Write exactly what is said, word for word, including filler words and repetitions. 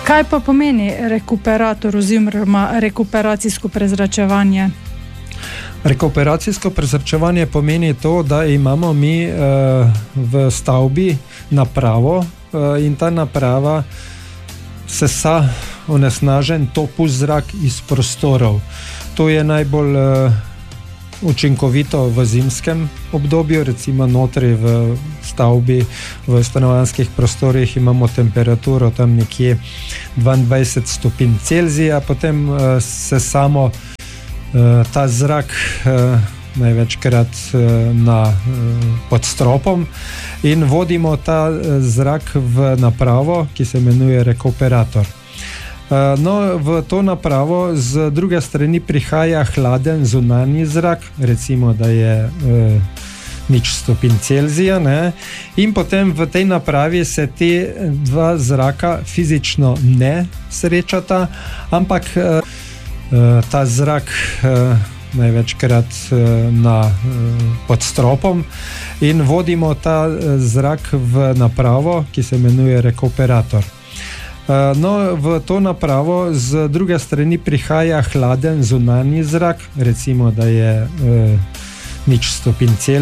Kaj pa pomeni rekuperator oziroma rekuperacijsko prezračevanje? Rekuperacijsko prezračevanje pomeni to, da imamo mi uh, v stavbi napravo uh, in ta naprava sesa onesnažen topus zrak iz prostorov. To je najbolj uh, učinkovito v zimskem obdobju, recimo notri v stavbi, v stanovanjskih prostorih imamo temperaturo tam nekje dvaindvajset stopinj Celzija, potem uh, se samo uh, ta zrak uh, največkrat uh, na, uh, pod stropom in vodimo ta uh, zrak v napravo, ki se imenuje rekuperator. No, v to napravo z druge strani prihaja hladen zunanji zrak, recimo, da je e, nič stopinj Celzija, ne? In potem v tej napravi se te dva zraka fizično ne srečata, ampak e, ta zrak e, največkrat e, na, e, pod stropom in vodimo ta zrak v napravo, ki se imenuje rekuperator. No, v to napravo z druge strani prihaja hladen zunanji zrak, recimo, da je e, nič stopinj Celzija.